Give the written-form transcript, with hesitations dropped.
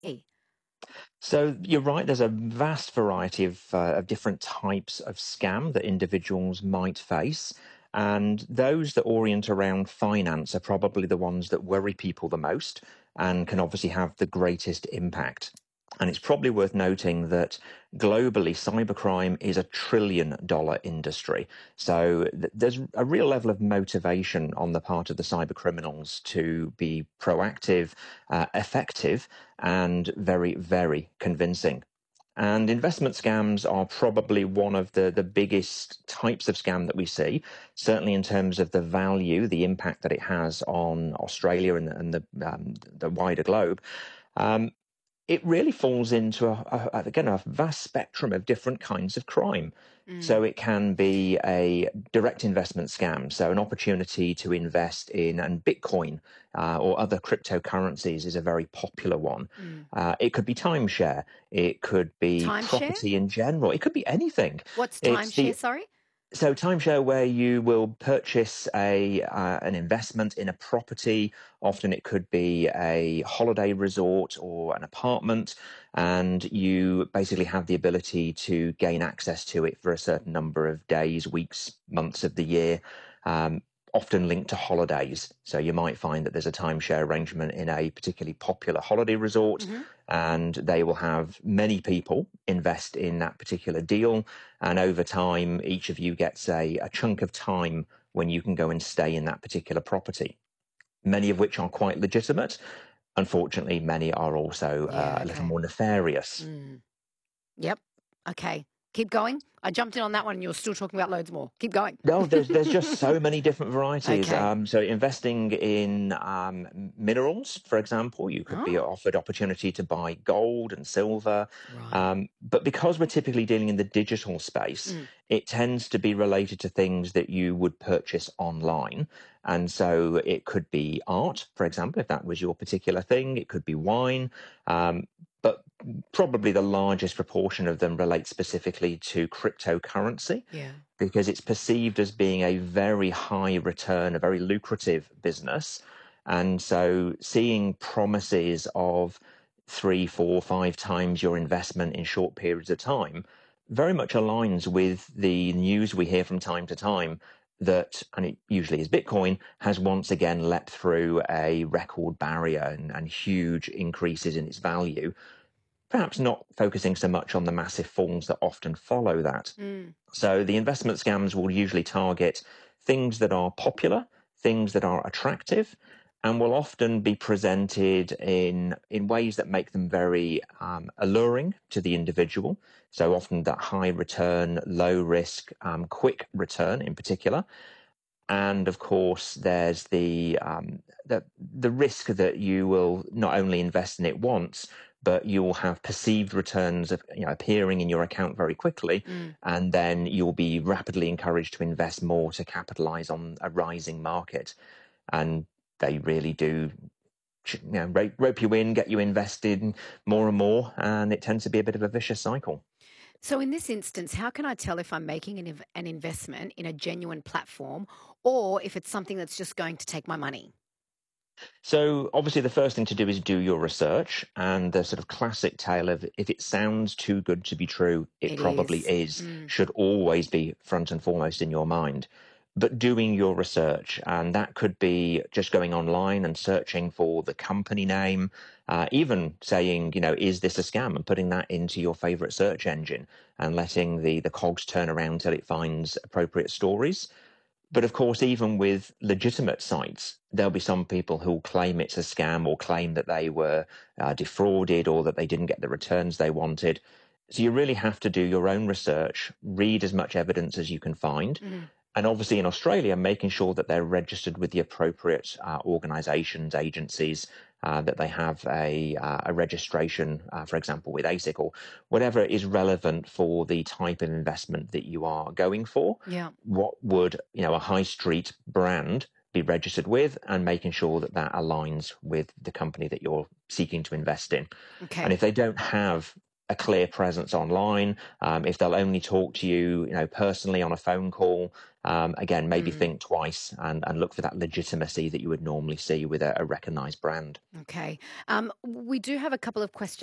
So you're right. There's a vast variety of different types of scam that individuals might face, and those that orient around finance are probably the ones that worry people the most and can obviously have the greatest impact. And it's probably worth noting that globally, cybercrime is $1 trillion industry. So there's a real level of motivation on the part of the cyber criminals to be proactive, effective, and very, very convincing. And investment scams are probably one of the biggest types of scam that we see, certainly in terms of the value, the impact that it has on Australia and the wider globe. Um, it really falls into again a vast spectrum of different kinds of crime. So Mm. it can be a direct investment scam, so an opportunity to invest in, and Bitcoin or other cryptocurrencies is a very popular one. Mm. It could be timeshare, it could be Timeshare? property in general, it could be anything. What's It's timeshare? the Sorry. so timeshare, where you will purchase a an investment in a property. Often it could be a holiday resort or an apartment, and you basically have the ability to gain access to it for a certain number of days, weeks, months of the year. Um, Often linked to holidays. So you might find that there's a timeshare arrangement in a particularly popular holiday resort, Mm-hmm. and they will have many people invest in that particular deal. And over time, each of you gets a chunk of time when you can go and stay in that particular property, many of which are quite legitimate. Unfortunately, many are also Yeah. a little Okay. more nefarious. Mm. Yep. Okay. Keep going. I jumped in on that one and you're still talking about loads more. Keep going. No, there's just so many different varieties. Okay. So investing in minerals, for example, you could be Oh, offered opportunity to buy gold and silver. right. But because we're typically dealing in the digital space, Mm. it tends to be related to things that you would purchase online. And so it could be art, for example, if that was your particular thing. It could be wine. But probably the largest proportion of them relate specifically to cryptocurrency, Yeah. because it's perceived as being a very high return, a very lucrative business. And so seeing promises of 3, 4, 5 times your investment in short periods of time very much aligns with the news we hear from time to time that, and it usually is Bitcoin, has once again leapt through a record barrier and huge increases in its value, perhaps not focusing so much on the massive falls that often follow that. Mm. So the investment scams will usually target things that are popular, things that are attractive, and will often be presented in ways that make them very alluring to the individual. So often that high return, low risk, quick return in particular. And of course, there's the risk that you will not only invest in it once, but you will have perceived returns of, appearing in your account very quickly, Mm. and then you'll be rapidly encouraged to invest more to capitalize on a rising market. And they really do, rope you in, get you invested more and more, and it tends to be a bit of a vicious cycle. So, in this instance, how can I tell if I'm making an investment in a genuine platform or if it's something that's just going to take my money? So obviously the first thing to do is do your research, and the sort of classic tale of if it sounds too good to be true, it It probably is. is, Mm. should always be front and foremost in your mind. But doing your research, and that could be just going online and searching for the company name, even saying, is this a scam, and putting that into your favorite search engine and letting the cogs turn around till it finds appropriate stories. But of course, even with legitimate sites, there'll be some people who'll claim it's a scam or claim that they were defrauded or that they didn't get the returns they wanted. So you really have to do your own research, read as much evidence as you can find. Mm. And obviously in Australia, making sure that they're registered with the appropriate organisations, agencies, that they have a registration, for example, with ASIC or whatever is relevant for the type of investment that you are going for. Yeah. What would, a high street brand be registered with, and making sure that that aligns with the company that you're seeking to invest in. And Okay. if they don't have a clear presence online, if they'll only talk to you, personally on a phone call, again, maybe Mm, think twice and look for that legitimacy that you would normally see with a recognized brand. okay. We do have a couple of questions